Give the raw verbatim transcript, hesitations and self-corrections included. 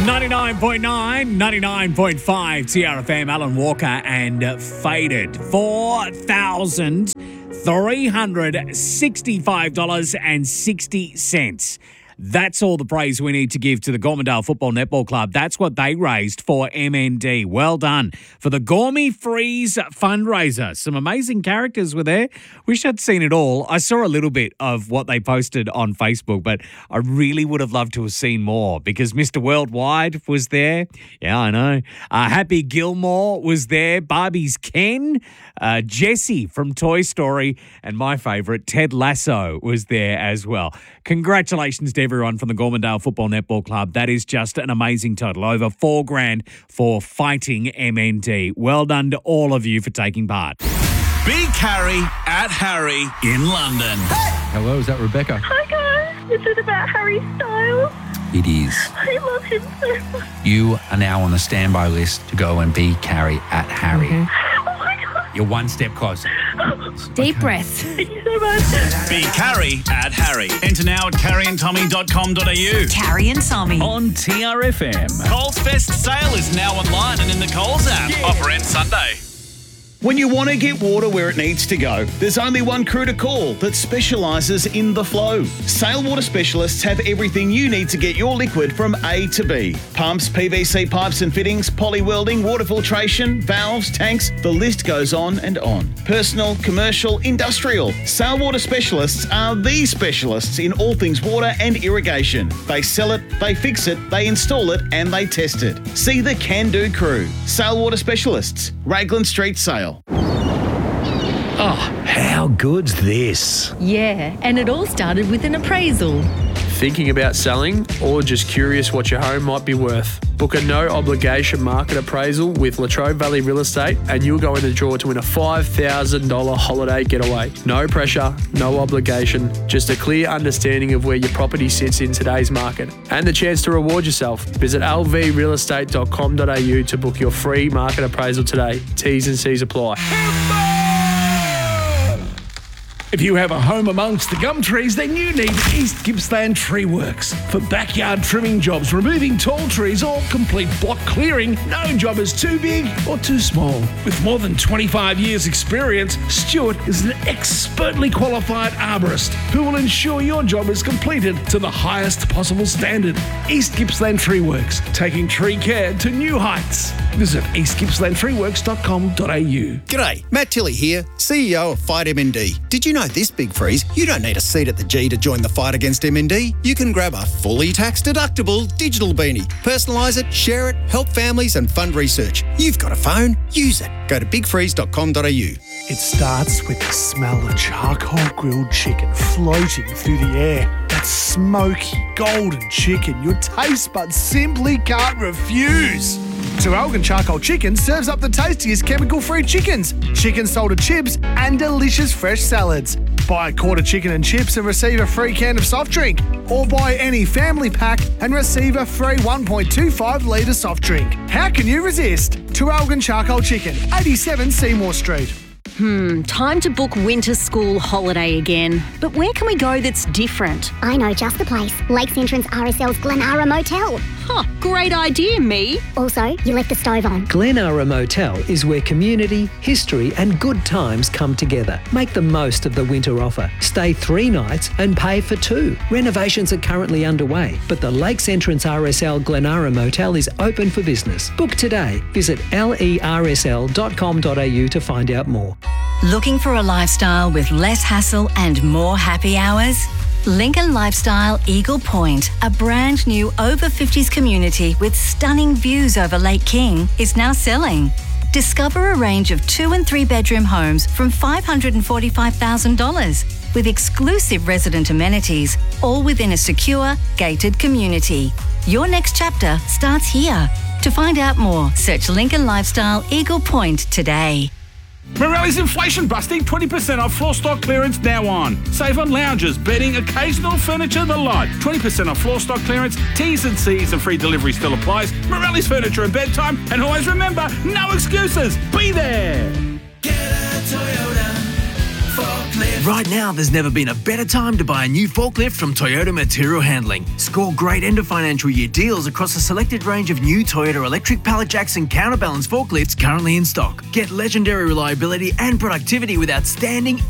ninety-nine point nine, ninety-nine point five T R F M, Alan Walker and Faded. four thousand three hundred sixty-five dollars and sixty cents. That's all the praise we need to give to the Gormandale Football Netball Club. That's what they raised for M N D. Well done for the Gourmet Freeze fundraiser. Some amazing characters were there. Wish I'd seen it all. I saw a little bit of what they posted on Facebook, but I really would have loved to have seen more because Mister Worldwide was there. Yeah, I know. Uh, Happy Gilmore was there. Barbie's Ken, uh, Jessie from Toy Story, and my favourite, Ted Lasso, was there as well. Congratulations to everyone from the Gormandale Football Netball Club. That is just an amazing total. Over four grand for fighting M N D. Well done to all of you for taking part. Big Harry at Harry in London. Hello, is that Rebecca? Hi guys, is it about Harry Styles? It is. I love him so much. You are now on the standby list to go and be Carrie at Harry. Oh my God. You're one step closer. Deep breaths. Thank you so much. Big Harry at Harry. Enter now at carrie and tommy dot com dot a u. Carrie and Tommy. On T R F M. Coles Fest sale is now online and in the Coles app. Yeah. Offer ends Sunday. When you want to get water where it needs to go, there's only one crew to call that specialises in the flow. Sale Water Specialists have everything you need to get your liquid from A to B. Pumps, P V C pipes and fittings, poly welding, water filtration, valves, tanks, the list goes on and on. Personal, commercial, industrial. Sale Water Specialists are the specialists in all things water and irrigation. They sell it, they fix it, they install it and they test it. See the can-do crew. Sale Water Specialists, Raglan Street Sale. Oh, how good's this? Yeah, and it all started with an appraisal. Thinking about selling or just curious what your home might be worth? Book a no-obligation market appraisal with Latrobe Valley Real Estate and you'll go in the draw to win a five thousand dollars holiday getaway. No pressure, no obligation, just a clear understanding of where your property sits in today's market and the chance to reward yourself. Visit l v real estate dot com dot a u to book your free market appraisal today. T's and C's apply. If you have a home amongst the gum trees, then you need East Gippsland Tree Works. For backyard trimming jobs, removing tall trees or complete block clearing, no job is too big or too small. With more than twenty-five years experience, Stuart is an expertly qualified arborist who will ensure your job is completed to the highest possible standard. East Gippsland Tree Works, taking tree care to new heights. Visit east gippsland tree works dot com dot a u. G'day, Matt Tilley here, C E O of Fight M N D. Did you know this big freeze, you don't need a seat at the G to join the fight against M N D? You can grab a fully tax-deductible digital beanie, personalise it, share it, help families and fund research. You've got a phone, use it. Go to big freeze dot com dot a u. It starts with the smell of charcoal grilled chicken floating through the air. That smoky, golden chicken your taste buds simply can't refuse. Terralgan Charcoal Chicken serves up the tastiest chemical-free chickens, chicken salted chips and delicious fresh salads. Buy a quarter chicken and chips and receive a free can of soft drink. Or buy any family pack and receive a free one point two five litre soft drink. How can you resist? Terralgan Charcoal Chicken, eighty-seven Seymour Street. Hmm, time to book winter school holiday again. But where can we go that's different? I know just the place. Lakes Entrance R S L's Glenara Motel. Huh, great idea, me. Also, you left the stove on. Glenara Motel is where community, history and good times come together. Make the most of the winter offer. Stay three nights and pay for two. Renovations are currently underway, but the Lakes Entrance R S L Glenara Motel is open for business. Book today. Visit lersl dot com dot a u to find out more. Looking for a lifestyle with less hassle and more happy hours? Lincoln Lifestyle Eagle Point, a brand new over fifties community with stunning views over Lake King, is now selling. Discover a range of two and three bedroom homes from five hundred forty-five thousand dollars with exclusive resident amenities, all within a secure, gated community. Your next chapter starts here. To find out more, search Lincoln Lifestyle Eagle Point today. Morelli's inflation busting, twenty percent off floor stock clearance now on. Save on lounges, bedding, occasional furniture, the lot. twenty percent off floor stock clearance, T's and C's and free delivery still applies. Morelli's Furniture and Bedtime. And always remember, no excuses. Be there. Get a Toyota forklift. Right now, there's never been a better time to buy a new forklift from Toyota Material Handling. Score great end of financial year deals across a selected range of new Toyota electric pallet jacks and counterbalance forklifts currently in stock. Get legendary reliability and productivity with outstanding